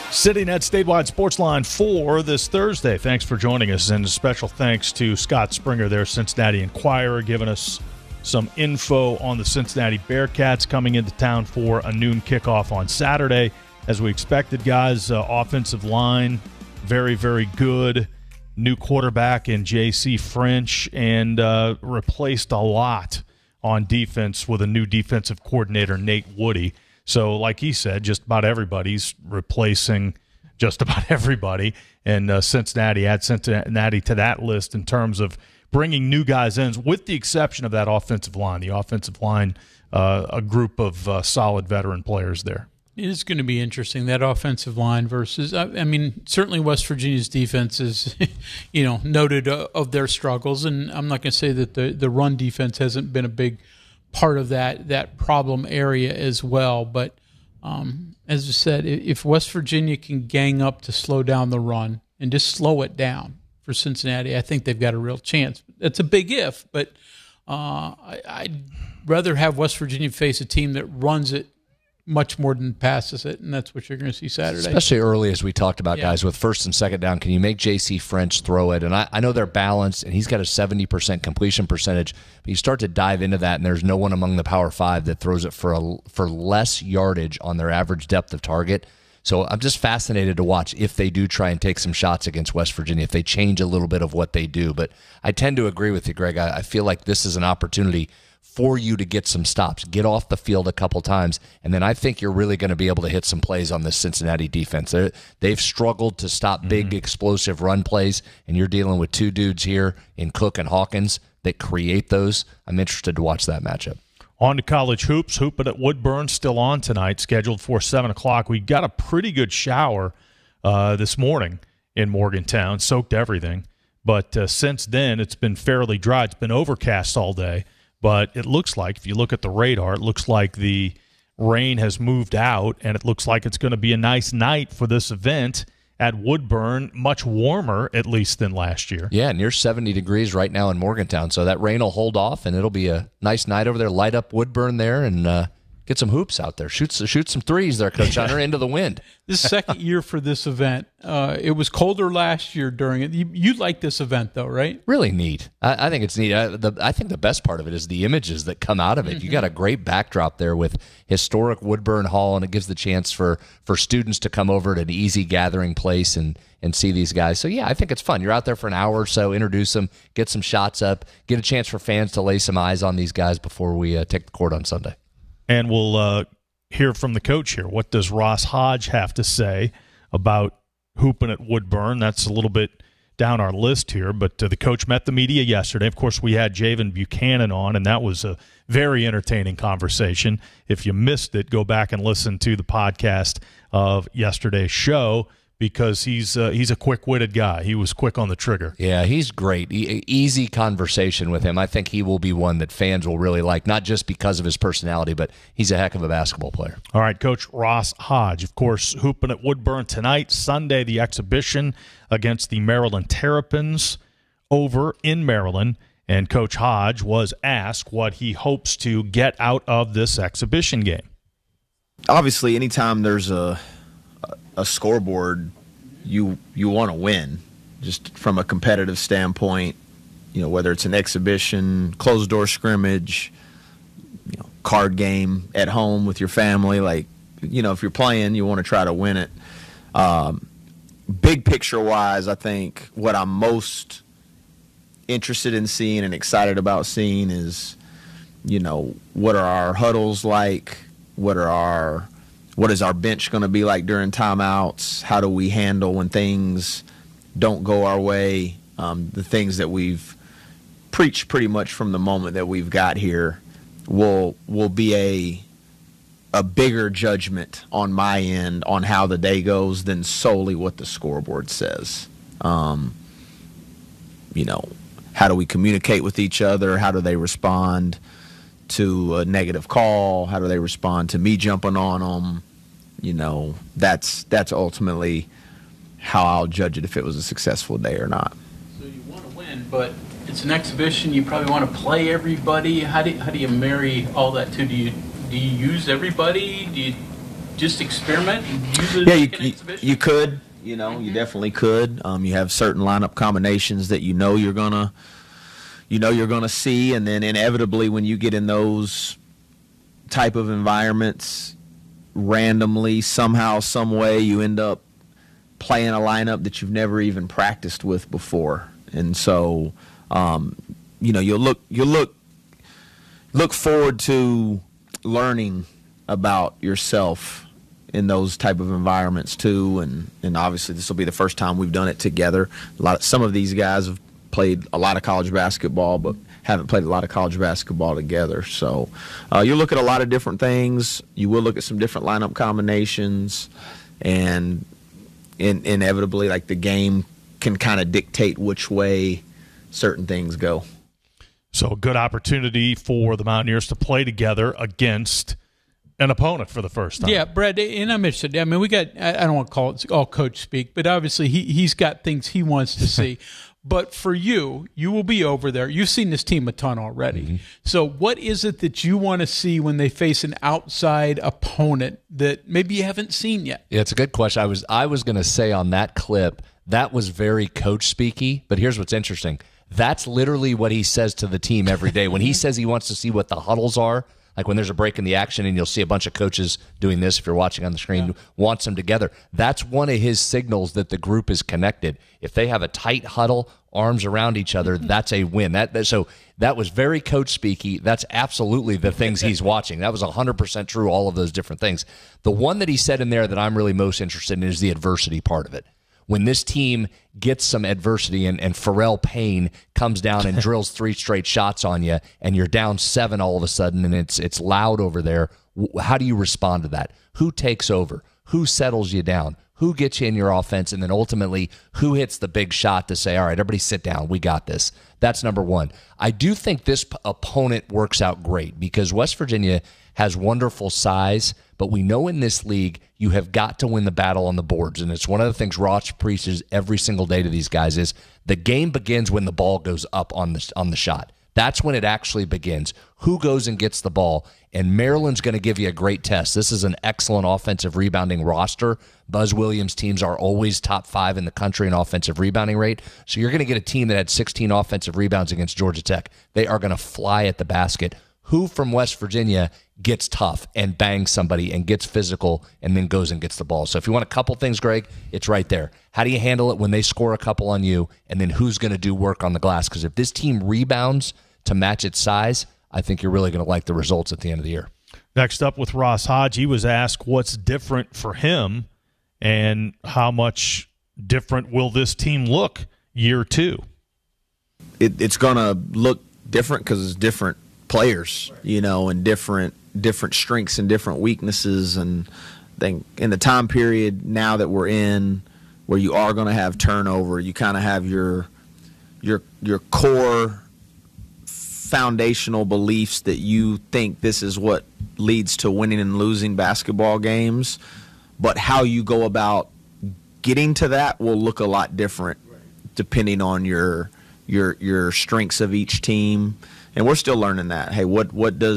CityNet Statewide Sports Line 4 this Thursday. Thanks for joining us, and a special thanks to Scott Springer, their Cincinnati Enquirer, giving us some info on the Cincinnati Bearcats coming into town for a noon kickoff on Saturday. As we expected, guys, offensive line, very, very good. New quarterback in J.C. French, and replaced a lot on defense with a new defensive coordinator, Nate Woody. So, like he said, just about everybody's replacing just about everybody. And Cincinnati adds Cincinnati to that list in terms of bringing new guys in, with the exception of that offensive line. The offensive line, a group of solid veteran players there. It is going to be interesting, that offensive line versus, I mean, certainly West Virginia's defense is, noted of their struggles. And I'm not going to say that the run defense hasn't been a big part of that problem area as well. But as I said, if West Virginia can gang up to slow down the run and just slow it down for Cincinnati, I think they've got a real chance. That's a big if, but I'd rather have West Virginia face a team that runs it much more than passes it, and that's what you're going to see Saturday. Especially early, as we talked about, guys, with first and second down. Can you make J.C. French throw it? And I know they're balanced, and he's got a 70% completion percentage, but you start to dive into that, and there's no one among the Power 5 that throws it for less yardage on their average depth of target. So I'm just fascinated to watch if they do try and take some shots against West Virginia, if they change a little bit of what they do. But I tend to agree with you, Greg. I feel like this is an opportunity for you to get some stops, get off the field a couple times, and then I think you're really going to be able to hit some plays on this Cincinnati defense. They've struggled to stop big, explosive run plays, and you're dealing with two dudes here in Cook and Hawkins that create those. I'm interested to watch that matchup. On to college hoops. Hooping at Woodburn still on tonight, scheduled for 7 o'clock. We got a pretty good shower this morning in Morgantown, soaked everything. But since then, it's been fairly dry. It's been overcast all day. But it looks like, if you look at the radar, it looks like the rain has moved out, and it looks like it's going to be a nice night for this event at Woodburn, much warmer, at least, than last year. Yeah, near 70 degrees right now in Morgantown, so that rain will hold off, and it'll be a nice night over there. Light up Woodburn there and get some hoops out there. Shoot some threes there, Coach Hunter, into the wind. This second year for this event. It was colder last year during it. You like this event, though, right? Really neat. I think it's neat. I think the best part of it is the images that come out of it. You got a great backdrop there with historic Woodburn Hall, and it gives the chance for students to come over to an easy gathering place and see these guys. So, yeah, I think it's fun. You're out there for an hour or so, introduce them, get some shots up, get a chance for fans to lay some eyes on these guys before we take the court on Sunday. And we'll hear from the coach here. What does Ross Hodge have to say about hooping at Woodburn? That's a little bit down our list here, but the coach met the media yesterday. Of course, we had Javen Buchanan on, and that was a very entertaining conversation. If you missed it, go back and listen to the podcast of yesterday's show, because he's a quick-witted guy. He was quick on the trigger. Yeah, he's great. Easy conversation with him. I think he will be one that fans will really like, not just because of his personality, but he's a heck of a basketball player. All right, Coach Ross Hodge, of course, hooping at Woodburn tonight. Sunday, the exhibition against the Maryland Terrapins over in Maryland. And Coach Hodge was asked what he hopes to get out of this exhibition game. Obviously, anytime there's a scoreboard, you want to win, just from a competitive standpoint, whether it's an exhibition, closed door scrimmage, card game at home with your family. If you're playing, you want to try to win it. Big picture wise, I think what I'm most interested in seeing and excited about seeing is, what are our huddles like? What is our bench going to be like during timeouts? How do we handle when things don't go our way? The things that we've preached pretty much from the moment that we've got here will be a bigger judgment on my end on how the day goes than solely what the scoreboard says. How do we communicate with each other? How do they respond to a negative call? How do they respond to me jumping on them? That's ultimately how I'll judge it if it was a successful day or not. So you want to win, but it's an exhibition. You probably want to play everybody. How do you marry all that too? Do you use everybody? Do just experiment and use it Yeah, like an exhibition? you could. You know, you definitely could. You have certain lineup combinations that you're gonna see, and then inevitably when you get in those type of environments, randomly, somehow, some way, you end up playing a lineup that you've never even practiced with before, and so you'll look forward to learning about yourself in those type of environments too, and obviously this will be the first time we've done it together. Some of these guys have played a lot of college basketball, but haven't played a lot of college basketball together. So you'll look at a lot of different things. You will look at some different lineup combinations, and inevitably, like, the game can kind of dictate which way certain things go. So a good opportunity for the Mountaineers to play together against an opponent for the first time. Yeah, Brad, and I'm interested. I mean, we got, I don't want to call it all coach speak, but obviously he's got things he wants to see. But for you will be over there. You've seen this team a ton already. Mm-hmm. So what is it that you want to see when they face an outside opponent that maybe you haven't seen yet? Yeah, it's a good question. I was going to say on that clip, that was very coach speaky, but here's what's interesting. That's literally what he says to the team every day. When he says he wants to see what the huddles are, like when there's a break in the action and you'll see a bunch of coaches doing this if you're watching on the screen, wants them together. That's one of his signals that the group is connected. If they have a tight huddle, arms around each other, that's a win. So that was very coach speaky. That's absolutely the things he's watching. That was 100% true, all of those different things. The one that he said in there that I'm really most interested in is the adversity part of it. When this team gets some adversity and Pharrell Payne comes down and drills 3 straight shots on you and you're down 7 all of a sudden and it's loud over there, how do you respond to that? Who takes over? Who settles you down? Who gets you in your offense? And then ultimately, who hits the big shot to say, all right, everybody sit down. We got this. That's number one. I do think this opponent works out great because West Virginia has wonderful size, but we know in this league you have got to win the battle on the boards. And it's one of the things Ross preaches every single day to these guys is the game begins when the ball goes up on the shot. That's when it actually begins. Who goes and gets the ball? And Maryland's going to give you a great test. This is an excellent offensive rebounding roster. Buzz Williams' teams are always top 5 in the country in offensive rebounding rate. So you're going to get a team that had 16 offensive rebounds against Georgia Tech. They are going to fly at the basket. Who from West Virginia gets tough and bangs somebody and gets physical and then goes and gets the ball? So if you want a couple things, Greg, it's right there. How do you handle it when they score a couple on you? And then who's going to do work on the glass? Because if this team rebounds to match its size, I think you're really going to like the results at the end of the year. Next up with Ross Hodge, he was asked what's different for him and how much different will this team look year 2? It's going to look different because it's different players, and different strengths and different weaknesses. And I think in the time period now that we're in where you are going to have turnover, you kind of have your core foundational beliefs that you think this is what leads to winning and losing basketball games, but how you go about getting to that will look a lot different depending on your strengths of each team. And we're still learning that. Hey, what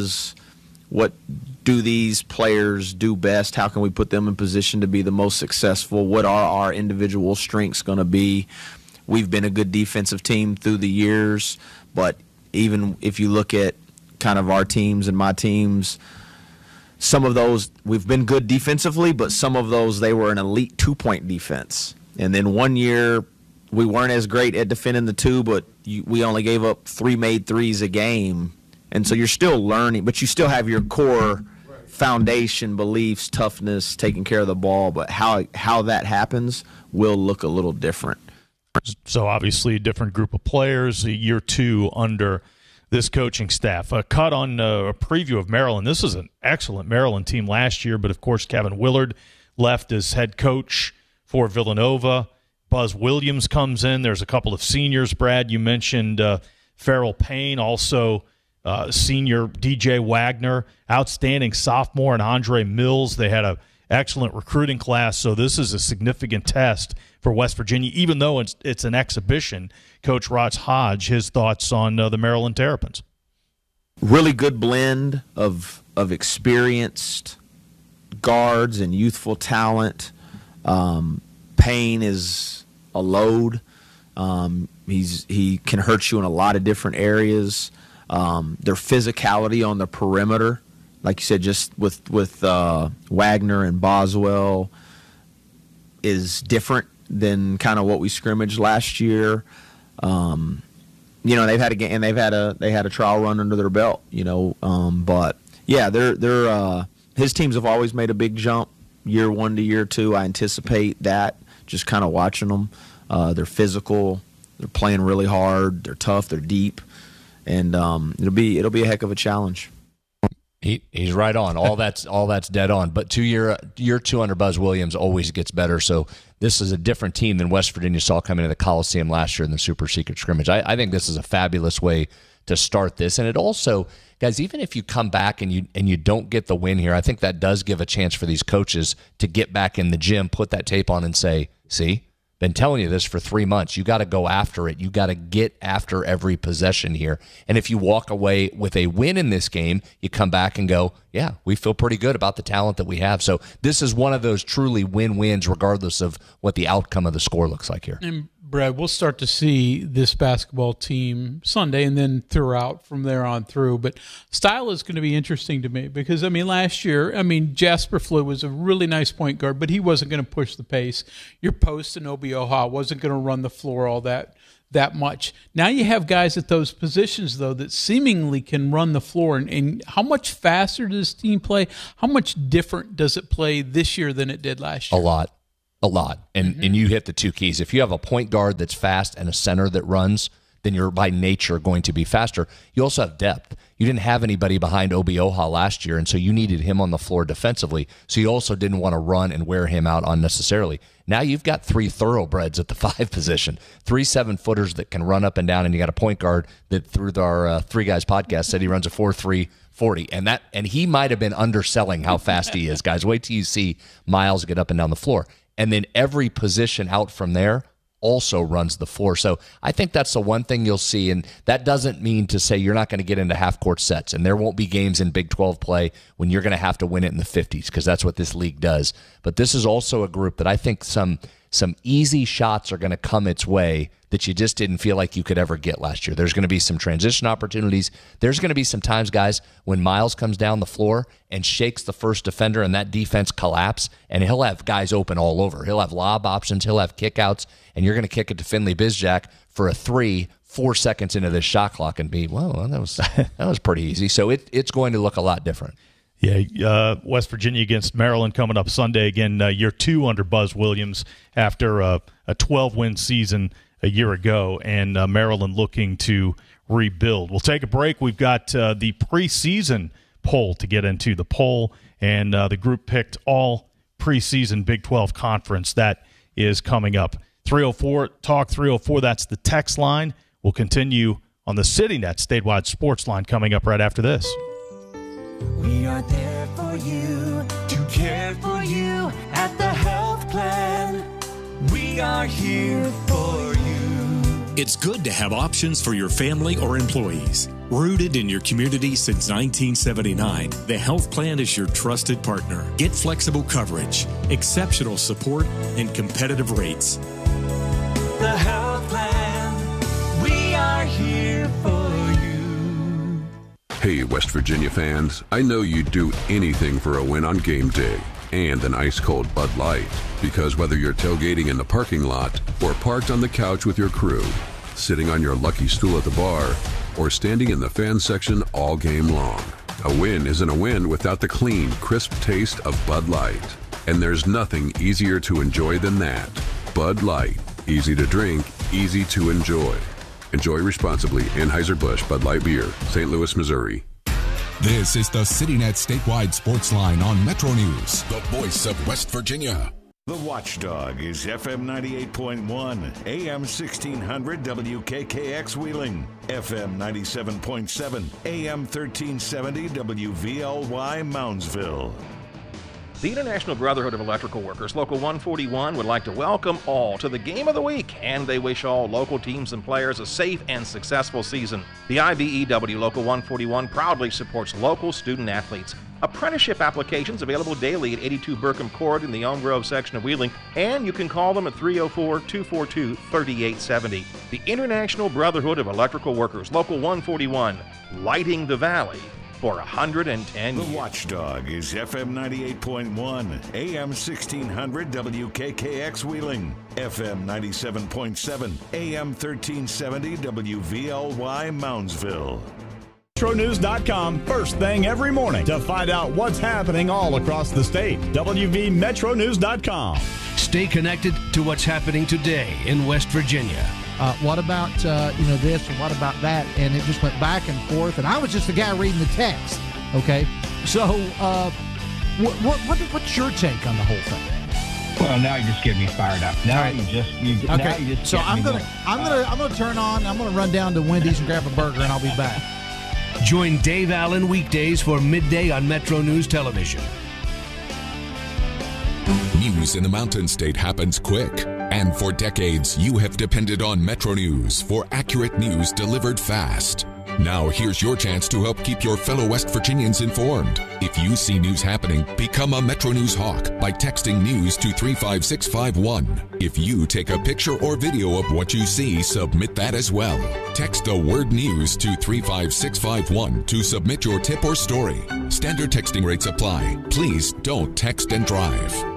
do these players do best? How can we put them in position to be the most successful? What are our individual strengths going to be? We've been a good defensive team through the years, but even if you look at kind of our teams and my teams, some of those we've been good defensively, but some of those they were an elite 2-point defense. And then one year we weren't as great at defending the 2, but we only gave up 3 made threes a game. And so you're still learning, but you still have your core foundation, beliefs, toughness, taking care of the ball. But how that happens will look a little different. So obviously a different group of players, year 2 under this coaching staff. A cut on a preview of Maryland. This is an excellent Maryland team last year, but of course Kevin Willard left as head coach for Villanova. Buzz Williams comes in. There's a couple of seniors, Brad. You mentioned Pharrell Payne, also senior DJ Wagner, outstanding sophomore, and Andre Mills. They had an excellent recruiting class, so this is a significant test for West Virginia, even though it's an exhibition. Coach Ross Hodge, his thoughts on the Maryland Terrapins. Really good blend of experienced guards and youthful talent. Payne is a load. He can hurt you in a lot of different areas. Their physicality on the perimeter, like you said, just with Wagner and Boswell, is different than kind of what we scrimmaged last year. They've had a game, and they had a trial run under their belt. But yeah, they're his teams have always made a big jump year one to year two. I anticipate that just kind of watching them. They're physical. They're playing really hard. They're tough. They're deep, and it'll be a heck of a challenge. He's right on. All that's dead on. But year two under Buzz Williams always gets better. So this is a different team than West Virginia saw coming to the Coliseum last year in the super secret scrimmage. I think this is a fabulous way to start this. And it also, guys, even if you come back and you don't get the win here, I think that does give a chance for these coaches to get back in the gym, put that tape on and say, see, been telling you this for 3 months. You got to go after it. You got to get after every possession here. And if you walk away with a win in this game, you come back and go, yeah, we feel pretty good about the talent that we have. So this is one of those truly win-wins regardless of what the outcome of the score looks like here. And Brad, we'll start to see this basketball team Sunday and then throughout from there on through. But style is going to be interesting to me because, last year, Jasper Flew was a really nice point guard, but he wasn't going to push the pace. Your post and Obi-Oha wasn't going to run the floor all that much. Now you have guys at those positions, though, that seemingly can run the floor. And how much faster does this team play? How much different does it play this year than it did last year? A lot. And you hit the two keys. If you have a point guard that's fast and a center that runs, then you're by nature going to be faster. You also have depth. You didn't have anybody behind Obi-Oha last year, and so you needed him on the floor defensively. So you also didn't want to run and wear him out unnecessarily. Now you've got 3 thoroughbreds at the 5 position, 3 7-footers that can run up and down, and you got a point guard that through our 3 Guys podcast said he runs a 4.3 40, and he might have been underselling how fast he is, guys. Wait till you see Miles get up and down the floor. And then every position out from there also runs the floor. So I think that's the one thing you'll see, and that doesn't mean to say you're not going to get into half-court sets, and there won't be games in Big 12 play when you're going to have to win it in the 50s because that's what this league does. But this is also a group that I think some easy shots are going to come its way that you just didn't feel like you could ever get last year. There's going to be some transition opportunities. There's going to be some times, guys, when Miles comes down the floor and shakes the first defender and that defense collapse, and he'll have guys open all over. He'll have lob options. He'll have kickouts, and you're going to kick it to Finley Bizjack for a 3, 4 seconds into this shot clock and be, well, that was pretty easy. So it's going to look a lot different. Yeah, West Virginia against Maryland coming up Sunday again, year 2 under Buzz Williams after a 12-win season a year ago, and Maryland looking to rebuild. We'll take a break. We've got the preseason poll to get into. The poll, and the group picked all preseason Big 12 conference. That is coming up. 304 Talk 304, that's the text line. We'll continue on the CityNet statewide sports line coming up right after this. We are there for you, to care for you at the health plan. We are here for you. It's good to have options for your family or employees. Rooted in your community since 1979, the health plan is your trusted partner. Get flexible coverage, exceptional support, and competitive rates. The health plan, we are here for you. Hey, West Virginia fans, I know you'd do anything for a win on game day and an ice-cold Bud Light. Because whether you're tailgating in the parking lot or parked on the couch with your crew, sitting on your lucky stool at the bar, or standing in the fan section all game long, a win isn't a win without the clean, crisp taste of Bud Light. And there's nothing easier to enjoy than that. Bud Light. Easy to drink, easy to enjoy. Enjoy responsibly. Anheuser-Busch Bud Light Beer, St. Louis, Missouri. This is the CityNet statewide sports line on Metro News, the voice of West Virginia. The Watchdog is FM 98.1, AM 1600 WKKX Wheeling, FM 97.7, AM 1370 WVLY Moundsville. The International Brotherhood of Electrical Workers, Local 141, would like to welcome all to the Game of the Week, and they wish all local teams and players a safe and successful season. The IBEW Local 141 proudly supports local student athletes. Apprenticeship applications available daily at 82 Burkham Court in the Elm Grove section of Wheeling, and you can call them at 304-242-3870. The International Brotherhood of Electrical Workers, Local 141, lighting the valley for 110 years. The Watchdog is FM 98.1, AM 1600 WKKX Wheeling, FM 97.7, AM 1370 WVLY Moundsville. MetroNews.com, first thing every morning to find out what's happening all across the state. WVMetroNews.com. Stay connected to what's happening today in West Virginia. What about this and what about that? And it just went back and forth. And I was just the guy reading the text. Okay, so what's your take on the whole thing? Well, now you just get me fired up. Now you just so I'm gonna turn on. I'm gonna run down to Wendy's and grab a burger, and I'll be back. Join Dave Allen weekdays for midday on Metro News Television. News in the Mountain State happens quick, and for decades you have depended on Metro News for accurate news delivered fast. Now here's your chance to help keep your fellow West Virginians informed. If you see news happening, become a Metro News hawk by texting news to 35651. If you take a picture or video of what you see, submit that as well. Text the word news to 35651 to submit your tip or story. Standard texting rates apply. Please don't text and drive.